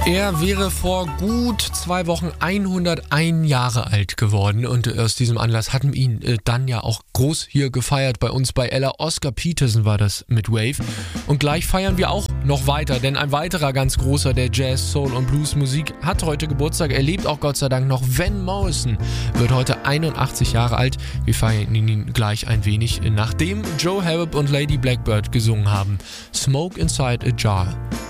Er wäre vor gut 2 Wochen 101 Jahre alt geworden und aus diesem Anlass hatten wir ihn dann ja auch groß hier gefeiert bei uns bei Ella. Oscar Peterson war das mit Wave. Und gleich feiern wir auch noch weiter, denn ein weiterer ganz großer der Jazz, Soul und Blues Musik hat heute Geburtstag. Er lebt auch Gott sei Dank noch. Van Morrison wird heute 81 Jahre alt. Wir feiern ihn gleich ein wenig, nachdem Joe Harrop und Lady Blackbird gesungen haben. Smoke Inside a Jar.